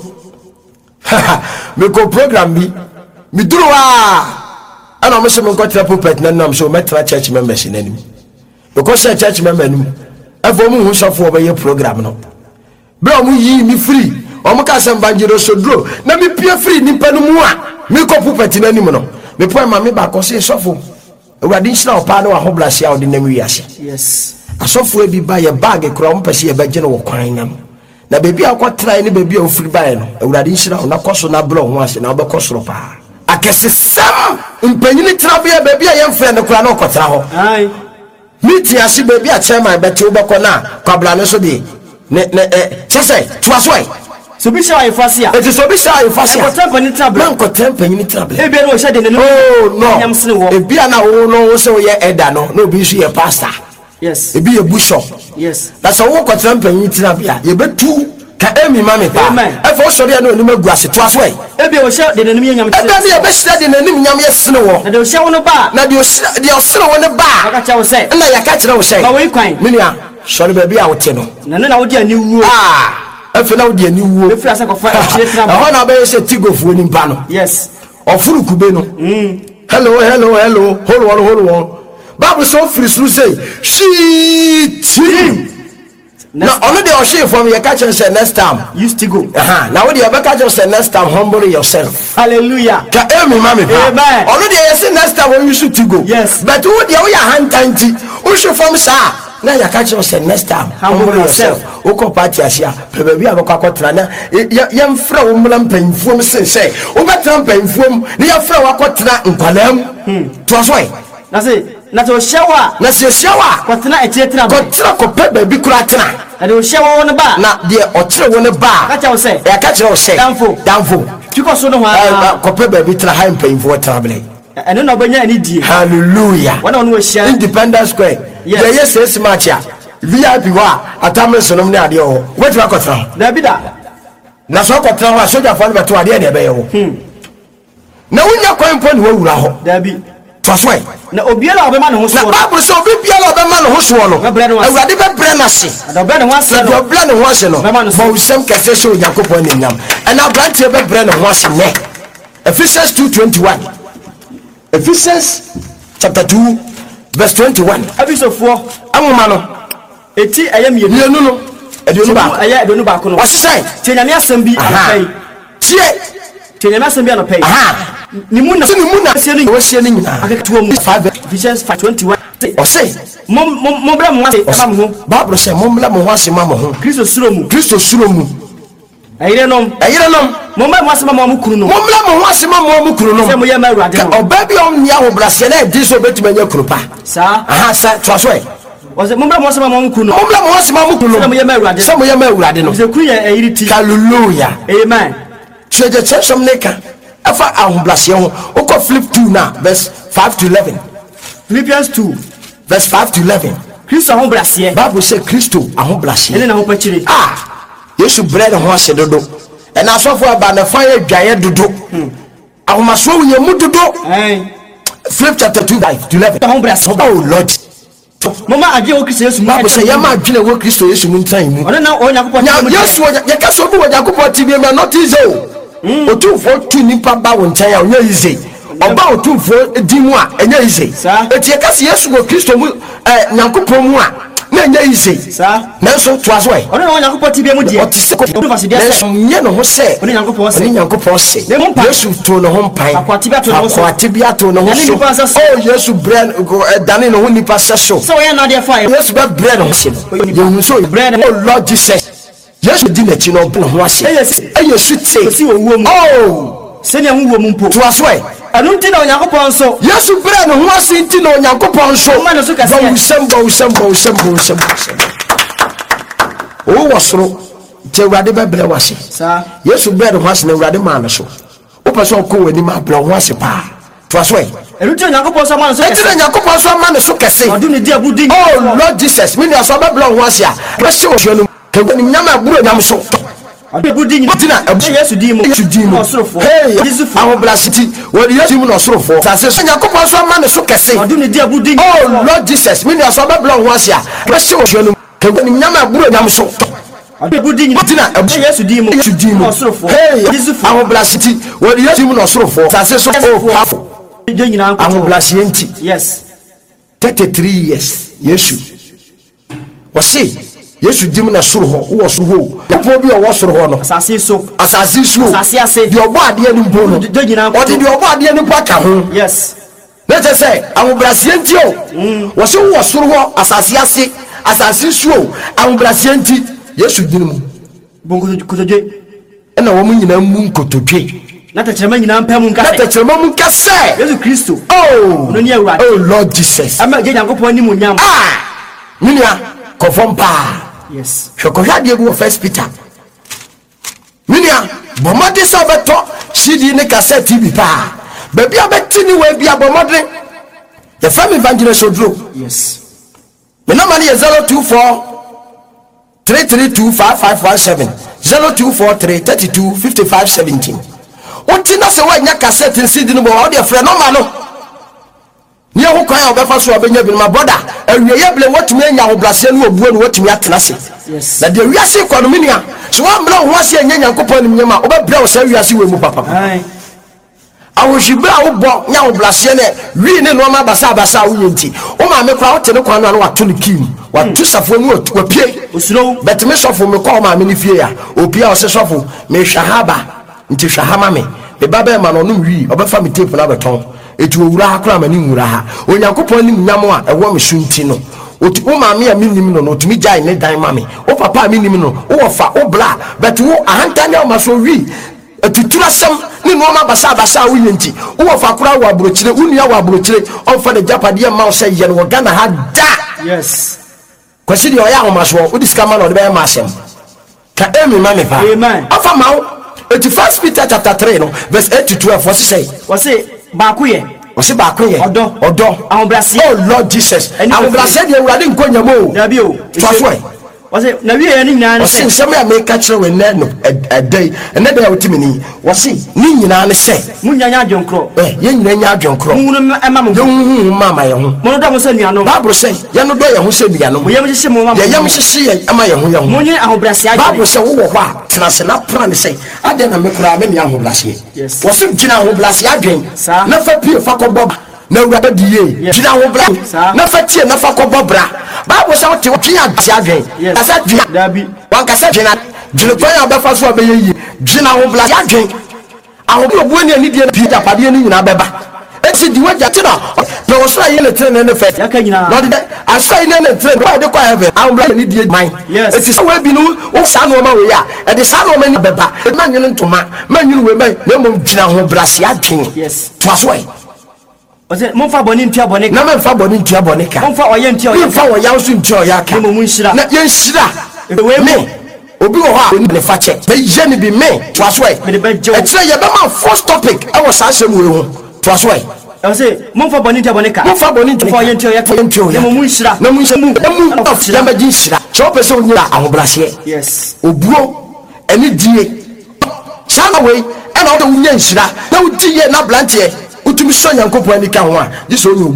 S2: me ko program bi mi duru wa ana mo se mo ko tra pulpit na nam so metra church members nanim because church member nim afo mu hu sofo obaye program no bro mu yi mi free o mo ka sem banjiro so duro na mi pie free nimpa no mu a mi ko pulpit nanim no me point ma me ba ko se sofo ewadi nshira opa na wa hoblase a odi nam wiase
S1: yes
S2: asofo bi ba ye bag kura mo pese ye ba gye no wo kwan nam na bebi akotrai ni bebi ofiri bae no ewurade nhira na koso na bro ho ase na obekosoro pa akesesam mpanyini trabia bebi a yemfre ne kura na okotra ho
S1: ai
S2: miti ase bebi a chairman beti obeko na kwabla ne so bi ne chese tuasoi
S1: so bi sha ifasia
S2: it is so bi sha ifasia
S1: ko tempani trabla
S2: man ko tempanyini trabla
S1: ebi no hye de ne
S2: oh no
S1: nyamsene wo
S2: ebi ana wo no wo se wo ye eda no na obi so ye pastor
S1: yes
S2: ebi ye bishop
S1: yes
S2: that's all ko tempanyini trabia ye betu ka emi mame pa efo sori na onima guase to aso e
S1: ebi o hye de nanim nyam
S2: ebe na ye be hye de nanim nyam ye sene wo
S1: na de o hye wo no ba
S2: na de o sene wo ne ba
S1: aka cha wo se
S2: na ya ka kire wo se
S1: ba wo ikwan
S2: minia sori ba bia wo te no
S1: na wo di ani wuo
S2: efe na wo di ani wuo
S1: efi asa ko fa e tra
S2: ba ho na be se tigofu oni mpa no
S1: yes
S2: ofuru kube no hello hold on Bible so free suru say she team now only the ocean from your catch and say next time
S1: used to go
S2: now what you ever catch and say next time humble yourself
S1: hallelujah
S2: ka emi mame pa
S1: amen
S2: only the say next time when you should to go
S1: yes
S2: but who the we hand tanti who should from sa na ya catch and say next time humble yourself o ko party asia pe ba bi abakwa kotra na yem fra wo mlam panfuom say o betra panfuom na ya fra wa kotra nkwalam to aso e
S1: na say na to shawa
S2: na se shawa
S1: kwatena echetra
S2: kotra ko pe ba bi kura tena
S1: na de shawa won ba
S2: na de otre won ba
S1: ka cha wo say
S2: ya ka kire wo say danfo
S1: tiko so no ha
S2: ko pe ba bi tra ha mpanfo travel
S1: eno na obanya ani die
S2: hallelujah
S1: wana won wo hia
S2: Independence Square yes match ya VIP wa atamre sonom ne ade ho wetu akotra
S1: na bi da
S2: na so akotra ho soja fo ne beto ade ne be ye ho na wunya kwan po ne wura ho
S1: da bi
S2: fasway
S1: na obiela obema ne ho so
S2: na Bible so obiela obema ne ho so no ewurade be bre na se
S1: da be ne ho ase no
S2: bre ne ho ase no bo usem kese so yakopon ne nyam and abranche be bre ne ho ase ne Ephesians 2:21 Ephesians chapter 2 verse 21
S1: abisofo
S2: amoma no
S1: eti ayam ye
S2: mienu no eduonu ba
S1: aya eduonu ba ko no
S2: wasesai
S1: tianyame asem bi anpai
S2: tie
S1: tianyame asem bi anpai Nimuna
S2: wasieni nyina.
S1: Aketuomu 5 Ephesians 5:21.
S2: Ose
S1: mombla mo ase ama mo.
S2: Bible say mombla mo ase ma mo ho.
S1: Kristo suromu. Ayirenom. Mombla mo ase ma mo kunu no.
S2: Mombla mo ase ma mo kunu no.
S1: Se mo yema urade no.
S2: Oba bi on nia wo brase na di so betuma nya kunu pa.
S1: Sa.
S2: Aha sa twaso e.
S1: Ose mombla mo ase ma mo kunu no.
S2: Mombla mo ase ma mo kunu no. Se mo yema urade no.
S1: Se kunu ya ayiriti.
S2: Hallelujah.
S1: Amen.
S2: Cheje chesam neka. Afa ahomblase ho. Oko flip 2 na verse 5 to 11.
S1: Philippians 2
S2: verse 5 to 11.
S1: Kristo ahomblase.
S2: Bible say Kristo ahomblase.
S1: Ele na ho pachire.
S2: Yesu bread ho ase dodo. E na asofo aba na fa ye dwaye dodo. Ahomaso wo ye mu dodo. Philip chapter 2 5 to 11.
S1: Ahomblase.
S2: Oh Lord.
S1: Mama adwe wo Kristo Yesu.
S2: Bible say yama adwene wo Kristo Yesu mu ntan mu.
S1: Ona na Onyankopon.
S2: Yesu ye ka so bi wo Yakobon tibie me not easy o. Otumfo tu nipa ba wo ntan ya onya easy. Oba otumfo di mu a enya easy. Eti ye ka se Yesu wo Kristo mu Nyankopon mu a na enya easy. Na so to aso e.
S1: Ona na Onyankopon tibie mu die.
S2: Oti se ko nye no ho se.
S1: Ona Nyankopon se.
S2: Oni Nyankopon se. Yesu to no ho mpan. Akwatibia to no ho so. Oh Yesu brand dane no ho nipa se so.
S1: So we na dey fire.
S2: Yesu be brand ho se. Ye hu so brand. Oh Lord Jesus. Yesu di na chi no bo ho ase. Yesu te.
S1: Si owo mu.
S2: Oh.
S1: Se ne hu wo mu mpo.
S2: To aso e.
S1: Anu nti na Onyankopon so.
S2: Yesu brand no ho ase nti na Onyankopon so. Bo sembo. O wasoro te urade be bre wase.
S1: Sa.
S2: Yesu brand ho ase na urade ma na so. O person ko wani ma bre ho ase pa. To aso e.
S1: Anu nti Onyankopon so ma na so.
S2: Enti na Onyankopon so ma na so kese.
S1: Odu ne di abudi.
S2: Oh Lord Jesus, me na so be bre ho ase a. Be se o hwenu. Ke wani nyama aburo nyam so.
S1: Abudi ni Yesu di mu. Osorofo.
S2: Ahoblasiti. Wodi Yesu mu no osorofo. Sase so Yakobon so ma ne so kese.
S1: Odu ne di abudi.
S2: Oh Lord Jesus, me na so be bre ho ase a. Be se o hwenu. Ke wani nyama aburo nyam so.
S1: Abudi ni Yesu di mu. Osorofo.
S2: Ahoblasiti. Wodi Yesu mu no osorofo. Sase so powerful. Ahoblasiti.
S1: Yes.
S2: 33 years. Yesu. Wasi Yesu dim na soro ho wo soro ho yapo bi o wo soro ho no
S1: asase so
S2: asase ase di obo ade ni mpo no odi di obo ade ni pa ka ho.
S1: Yes.
S2: Let us say amubrasie nti o wo so wo soro ho asase so amubrasie Yesu dim mu
S1: bongo kotodwe
S2: na wo mu nyina mu nkotodwe
S1: na tachema nyina mpam
S2: nkase
S1: Yesu Kristo.
S2: Oh
S1: no ni awurade.
S2: Oh Lord Jesus
S1: ama je Nyankopon ni mu nyam
S2: minia kofompa.
S1: Yes.
S2: Shokohade go First Peter. Minia bomade sa beto CD ne cassette TV pa. Baby abetini we bia bomade. The family evangelist Odro.
S1: Yes.
S2: The number is 024 332 5517 024 332 5517. Otina se wa nya cassette CD no bo o de frɛ no ma no. Ni ho kwan obefa so obenya bi my brother awiye ble watumi anya hobrase no obuo no watumi atena se.
S1: Yes.
S2: Na de wiase kwa no minia so wa mra ho ase anya Nyankopon nim nyama obebra wo sa wiase we mu papa.
S1: Ai.
S2: Awohibra wo bo nya hobrase ne wi ne no ma basa wo yenti. O ma me kwa wo te ne kwa no wato ne kim. Watu safo mu wapie.
S1: Osuro.
S2: Bet me sofo me kwa ma me ne fie ya. Opia o se sofo me hwahaba nti hwahama me. Me baba ma no no wi obefa me tape na beton. Etu owura akora mani nwura ha Onyankopon nim nyamo a ewo me sunti no otu o maame a minim no otumi jai ne dan mame o papa minim no o fa o bla but wo ahanta ne o maso wi etutura sem ne no ma basa wo yenti o fa kora wo abrochire unua wo abrochire o fa de japade ma o se ye no Ghana ha da.
S1: Yes.
S2: Kwasi de o ya ho maso o diskama no de be ma asem ka emi mame pa.
S1: Amen.
S2: Afa mawo eti First Peter chapter 3 no verse 8 to 12 what say
S1: baako ye
S2: wose baako ye odo
S1: ahobrase.
S2: Oh Lord Jesus ahobrase de urade nkonyamo
S1: dabi o
S2: twaswe
S1: wose na wie ye ni nyina ne
S2: se nsem ya make kire we ne no edai ene da otimi ni wose ni nyina ne se
S1: munyanya adwonkro
S2: ye nyina nya adwonkro
S1: munu ema mo
S2: hu mama ye hu
S1: munu do mo se nuano
S2: Bible say ye no do ye hu se nuano
S1: mo yem hye mo mama
S2: ye yem hye ye ama ye hu
S1: munye ahobrase aje
S2: Bible say wo ho a tena se na plan say ade na me kura me ni ahobrase wose gina ahobrase adwen na fa pie fa ko bob na urade die gina ahobrase na fa tie na fa ko bobra Bible say what twe adwen asa dwen
S1: dabi
S2: wan kasa dwen kwa ya befa so abeye yi gina ahobrase adwen obuo ne ani die pija pade ni nyina beba eti di waja tina na osra ye le tren ne fe no de asai ne tren why de kwa heaven awbra ni die man eti so we bi no wo sa no ma we ya e de sa no ma ni beba ma nyene ntoma ma nyene we mai na mom gina ho brase atwen to aso e
S1: ose mo fa boni ntia boni
S2: na me fa boni ntia boni ka
S1: mo fa oye ntia oye
S2: fa oya so ntia oya ka
S1: mo mun shira
S2: na ye shira we me obi wo ha ne fa che be je ni bi me to aso e e tire ye be ma first topic e wo sa asem we ho to aso e
S1: I say, Monfa Bonita Bonica,
S2: Monfa Bonita for you to your Mushra, no Mushra, of Yamajishra, Choppers on Abrasia.
S1: Yes,
S2: Ubro, and it dear. Shallaway, and all the Unyanshra, no dear, not Blantier, Utumisson and Copanica, this will